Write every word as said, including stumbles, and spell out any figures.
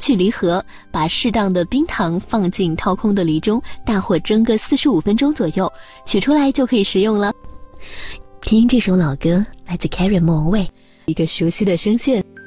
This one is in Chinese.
去离合，把适当的冰糖放进掏空的梨中，大火蒸个四十五分钟左右，取出来就可以食用了。听这首老歌，来自 Carrie 莫文蔚，一个熟悉的声线。